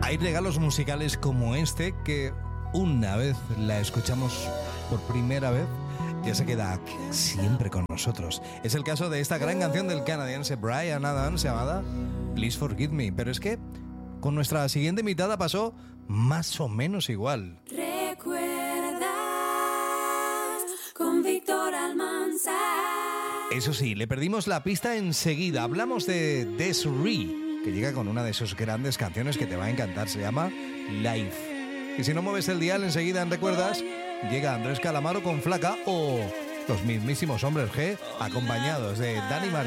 Hay regalos musicales como este que una vez la escuchamos por primera vez ya se queda siempre con nosotros. Es el caso de esta gran canción del canadiense Bryan Adams llamada Please Forgive Me. Pero es que con nuestra siguiente invitada pasó más o menos igual. Recuerda con Víctor Almanzar. Eso sí, le perdimos la pista enseguida. Hablamos de Desiree, que llega con una de sus grandes canciones que te va a encantar. Se llama Life. Y si no mueves el dial enseguida en Recuerdas, llega Andrés Calamaro con Flaca o los mismísimos Hombres G, acompañados de Dani Martín.